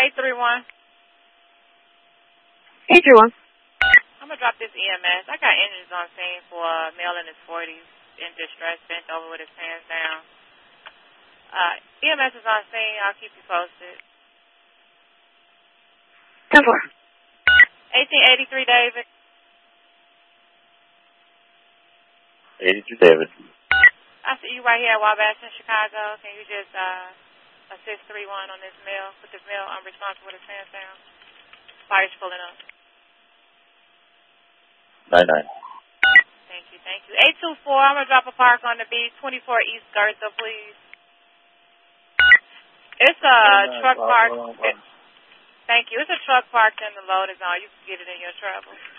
831. 831. I'm going to drop this EMS. I got engines on scene for a male in his 40s in distress, bent over with his hands down. EMS is on scene. I'll keep you posted. 10-4. 1883, David. 83, David. I see you right here at Wabash in Chicago. Can you just assist 3-1 on this mail? Put this mail unresponsive with his hands down. Fire's pulling up. 99. Thank you. 824, I'm going to drop a park on the beach. 24 East Gertha, please. It's a truck park. Thank you. It's a truck parked in the loaded zone. You can get it in your trouble.